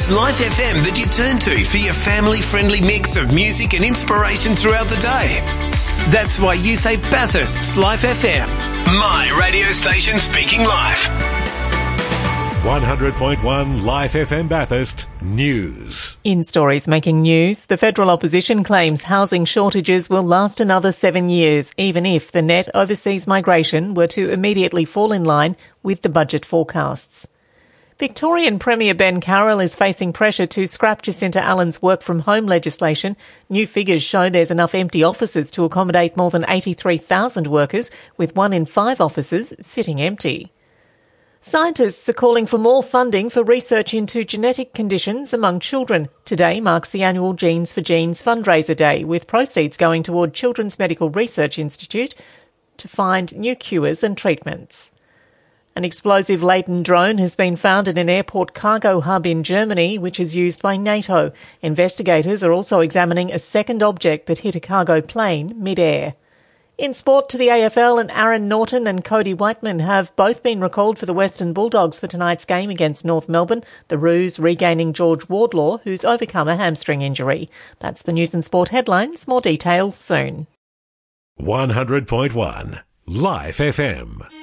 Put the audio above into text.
It's Life FM that you turn to for your family-friendly mix of music and inspiration throughout the day. That's why you say Bathurst's Life FM. My radio station speaking life. 100.1 Life FM Bathurst News. In stories making news, the federal opposition claims housing shortages will last another 7 years, even if the net overseas migration were to immediately fall in line with the budget forecasts. Victorian Premier Ben Carroll is facing pressure to scrap Jacinta Allen's work-from-home legislation. New figures show there's enough empty offices to accommodate more than 83,000 workers, with 1 in 5 offices sitting empty. Scientists are calling for more funding for research into genetic conditions among children. Today marks the annual Genes for Genes fundraiser day, with proceeds going toward Children's Medical Research Institute to find new cures and treatments. An explosive-laden drone has been found in an airport cargo hub in Germany, which is used by NATO. Investigators are also examining a second object that hit a cargo plane mid-air. In sport, to the AFL, and Aaron Norton and Cody Whiteman have both been recalled for the Western Bulldogs for tonight's game against North Melbourne, the Roos regaining George Wardlaw, who's overcome a hamstring injury. That's the news and sport headlines. More details soon. 100.1 Life FM.